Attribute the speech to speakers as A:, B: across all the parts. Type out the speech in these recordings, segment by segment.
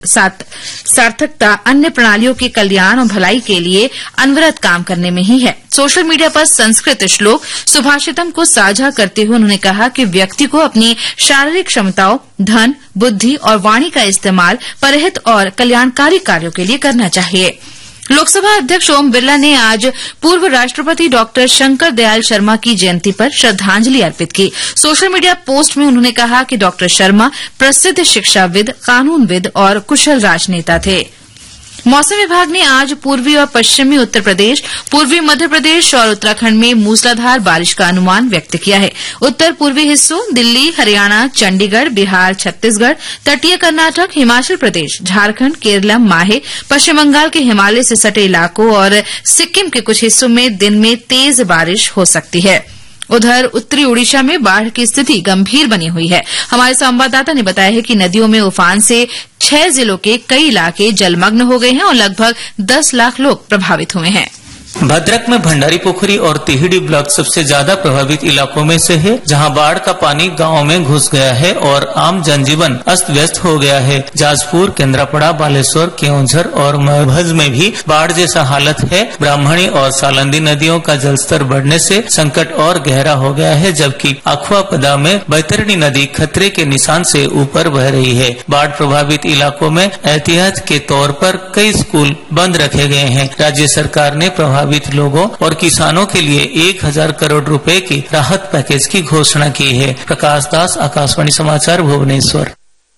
A: सार्थकता अन्य प्रणालियों के कल्याण और भलाई के लिए अनवरत काम करने में ही है। सोशल मीडिया पर संस्कृत श्लोक सुभाषितम को साझा करते हुए उन्होंने कहा कि व्यक्ति को अपनी शारीरिक क्षमताओं, धन, बुद्धि और वाणी का इस्तेमाल परहित और कल्याणकारी कार्यों के लिए करना चाहिए। लोकसभा अध्यक्ष ओम बिरला ने आज पूर्व राष्ट्रपति डॉक्टर शंकर दयाल शर्मा की जयंती पर श्रद्धांजलि अर्पित की। सोशल मीडिया पोस्ट में उन्होंने कहा कि डॉक्टर शर्मा प्रसिद्ध शिक्षाविद, कानूनविद और कुशल राजनेता थे। मौसम विभाग ने आज पूर्वी और पश्चिमी उत्तर प्रदेश, पूर्वी मध्य प्रदेश और उत्तराखंड में मूसलाधार बारिश का अनुमान व्यक्त किया है। उत्तर पूर्वी हिस्सों दिल्ली, हरियाणा, चंडीगढ़, बिहार, छत्तीसगढ़, तटीय कर्नाटक, हिमाचल प्रदेश, झारखंड, केरलम, माहे, पश्चिम बंगाल के हिमालय से सटे इलाकों और सिक्किम के कुछ हिस्सों में दिन में तेज बारिश हो सकती है। उधर उत्तरी ओडिशा में बाढ़ की स्थिति गंभीर बनी हुई है। हमारे संवाददाता ने बताया है कि नदियों में उफान से 6 जिलों के कई इलाके जलमग्न हो गए हैं और लगभग 10 लाख लोग प्रभावित हुए हैं।
B: भद्रक में भंडारी पोखरी और तिहिडी ब्लॉक सबसे ज्यादा प्रभावित इलाकों में से है, जहां बाढ़ का पानी गांव में घुस गया है और आम जनजीवन अस्त व्यस्त हो गया है। जाजपुर, केंद्रापड़ा, बालेश्वर, केओंझर और मयूरभंज में भी बाढ़ जैसा हालत है। ब्राह्मणी और सालंदी नदियों का जलस्तर बढ़ने से संकट और गहरा हो गया है, जबकि अखवापदा में बैतरणी नदी खतरे के निशान से ऊपर बह रही है। बाढ़ प्रभावित इलाकों में एहतियात के तौर पर कई स्कूल बंद रखे गए हैं। राज्य सरकार ने प्रभावित लोगों और किसानों के लिए 1000 करोड़ रुपए की राहत पैकेज की घोषणा की है। प्रकाश दास, आकाशवाणी समाचार, भुवनेश्वर।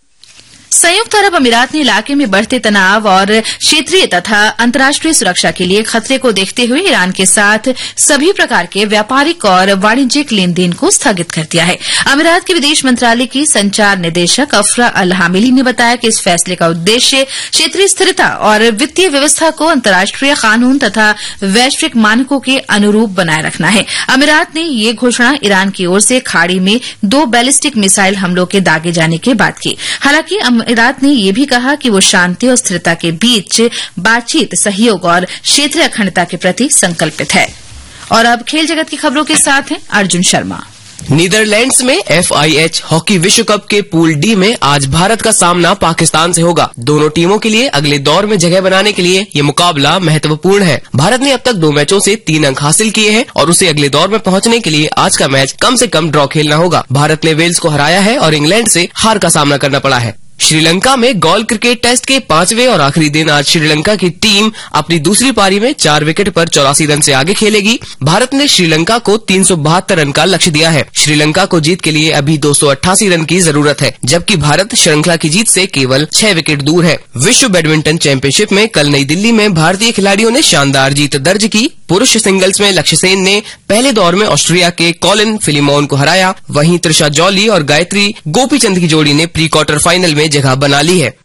A: संयुक्त अरब अमीरात ने इलाके में बढ़ते तनाव और क्षेत्रीय तथा अंतर्राष्ट्रीय सुरक्षा के लिए खतरे को देखते हुए ईरान के साथ सभी प्रकार के व्यापारिक और वाणिज्यिक लेन देन को स्थगित कर दिया है। अमीरात के विदेश मंत्रालय की संचार निदेशक अफरा अल हामिली ने बताया कि इस फैसले का उद्देश्य क्षेत्रीय स्थिरता और वित्तीय व्यवस्था को अंतर्राष्ट्रीय कानून तथा वैश्विक मानकों के अनुरूप बनाए रखना है। अमीरात ने ये घोषणा ईरान की ओर से खाड़ी में 2 बैलिस्टिक मिसाइल हमलों के दागे जाने के बाद की। हालांकि अमीरात ने यह भी कहा कि वो शांति और स्थिरता के बीच बातचीत, सहयोग और क्षेत्रीय अखंडता के प्रति संकल्पित है। और अब खेल जगत की खबरों के साथ हैं अर्जुन शर्मा।
C: नीदरलैंड्स में FIH हॉकी विश्व कप के पूल डी में आज भारत का सामना पाकिस्तान से होगा। दोनों टीमों के लिए अगले दौर में जगह बनाने के लिए ये मुकाबला महत्वपूर्ण है। भारत ने अब तक 2 मैचों से 3 अंक हासिल किए हैं और उसे अगले दौर में पहुंचने के लिए आज का मैच कम से कम ड्रॉ खेलना होगा। भारत ने वेल्स को हराया है और इंग्लैंड से हार का सामना करना पड़ा है। श्रीलंका में गॉल क्रिकेट टेस्ट के 5वें और आखिरी दिन आज श्रीलंका की टीम अपनी दूसरी पारी में 4 विकेट पर 84 रन से आगे खेलेगी। भारत ने श्रीलंका को 372 रन का लक्ष्य दिया है। श्रीलंका को जीत के लिए अभी 288 रन की जरूरत है, जबकि भारत श्रृंखला की जीत से केवल 6 विकेट दूर है। विश्व बैडमिंटन चैंपियनशिप में कल नई दिल्ली में भारतीय खिलाड़ियों ने शानदार जीत दर्ज की। पुरुष सिंगल्स में लक्ष्य सेन ने पहले दौर में ऑस्ट्रिया के कॉलिन फिलिमोन को हराया। वहीं त्रिशा जॉली और गायत्री गोपीचंद की जोड़ी ने प्री क्वार्टर फाइनल में जगह बना ली है।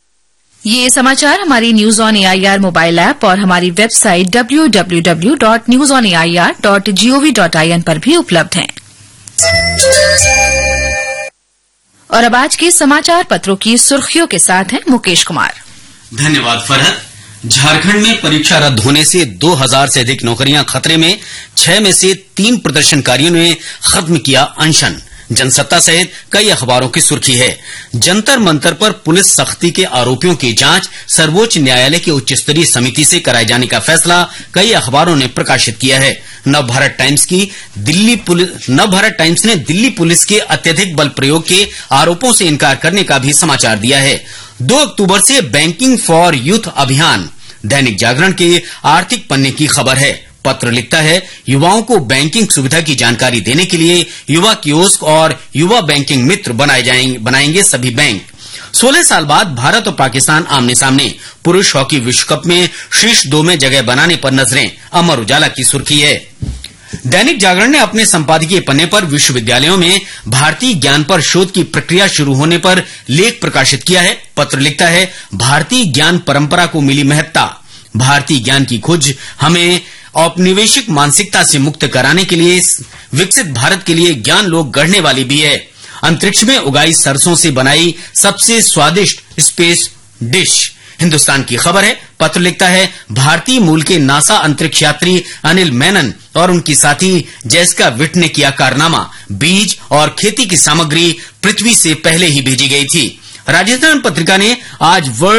A: ये समाचार हमारी news on AIR mobile app और हमारी वेबसाइट www.newsonair.gov.in पर भी उपलब्ध हैं। और अब आज के समाचार पत्रों की सुर्खियों के साथ हैं मुकेश कुमार।
D: धन्यवाद फरहत। झारखंड में परीक्षा रद्द होने से 2000 से अधिक नौकरियां खतरे में। 6 में से 3 प्रदर्शनकारियों ने खत्म किया अनशन। जनसत्ता सहित कई अखबारों की सुर्खी है। जंतर मंतर पर पुलिस सख्ती के आरोपियों की जांच सर्वोच्च न्यायालय की उच्च स्तरीय समिति से कराए जाने का फैसला कई अखबारों ने प्रकाशित किया है। नवभारत टाइम्स ने दिल्ली पुलिस के अत्यधिक बल प्रयोग के आरोपों से इनकार करने का भी समाचार दिया है। 2 अक्टूबर से बैंकिंग फॉर यूथ अभियान। दैनिक जागरण के आर्थिक पन्ने की खबर है। पत्र लिखता है, युवाओं को बैंकिंग सुविधा की जानकारी देने के लिए युवा कियोस्क और युवा बैंकिंग मित्र बनाएंगे सभी बैंक। 16 साल बाद भारत और पाकिस्तान आमने सामने। पुरुष हॉकी विश्व कप में शीर्ष 2 में जगह बनाने पर नजरें। अमर उजाला की सुर्खी है। दैनिक जागरण ने अपने संपादकीय पन्ने पर विश्वविद्यालयों में भारतीय ज्ञान पर शोध की प्रक्रिया शुरू होने पर लेख प्रकाशित किया है। पत्र लिखता है, भारतीय ज्ञान परंपरा को मिली महत्ता। भारतीय ज्ञान की खोज हमें औपनिवेशिक मानसिकता से मुक्त कराने के लिए विकसित भारत के लिए ज्ञान लोग गढ़ने वाली भी है। अंतरिक्ष में उगाई सरसों से बनाई सबसे स्वादिष्ट स्पेस डिश। हिंदुस्तान की खबर है। पत्र लिखता है, भारतीय मूल के नासा अंतरिक्ष यात्री अनिल मेनन और उनकी साथी जेसिका विट ने किया कारनामा। बीज और खेती की सामग्री पृथ्वी से पहले ही भेजी गई थी। राजस्थान पत्रिका ने आज वर्ल्ड